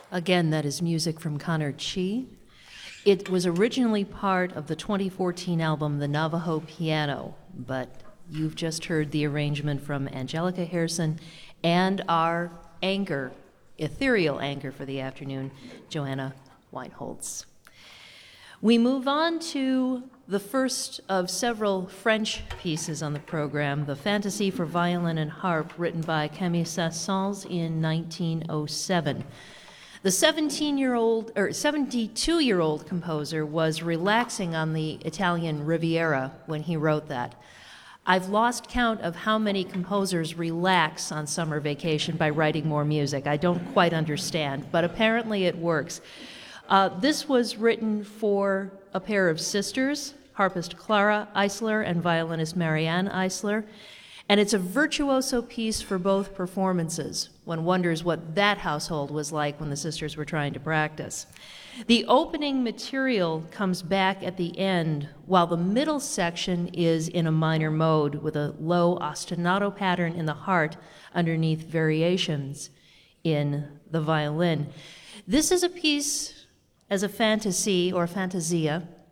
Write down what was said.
Again, that is music from Connor Chi. It was originally part of the 2014 album, The Navajo Piano, but you've just heard the arrangement from Angelica Harrison and our anchor, ethereal anchor for the afternoon, Joanna Weinholz. We move on to the first of several French pieces on the program, the Fantasy for Violin and Harp, written by Camille Saint-Saëns in 1907. The 72-year-old composer was relaxing on the Italian Riviera when he wrote that. I've lost count of how many composers relax on summer vacation by writing more music. I don't quite understand, but apparently it works. This was written for a pair of sisters, harpist Clara Eisler and violinist Marianne Eisler, and it's a virtuoso piece for both performances. One wonders what that household was like when the sisters were trying to practice. The opening material comes back at the end, while the middle section is in a minor mode with a low ostinato pattern in the heart underneath variations in the violin. This is a piece as a fantasy or fantasia